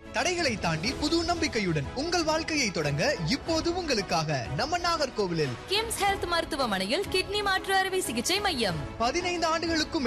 தடைகளை தாண்டி புது நம்பிக்கையுடன் உங்கள் வாழ்க்கையை தொடங்க இப்போது உங்களுக்காக நம்ம நாகர்கோவிலில் கிம்ஸ் ஹெல்த் மருத்துவமனையில் கிட்னி மாற்று அறுவை சிகிச்சை மையம். 15 ஆண்டுகளுக்கும்